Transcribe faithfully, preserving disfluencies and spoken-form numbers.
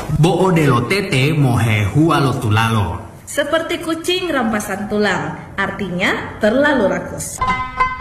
Bo'o de lo tete mohe hua lo tulalo. Seperti kucing rampasan tulang, artinya terlalu rakus.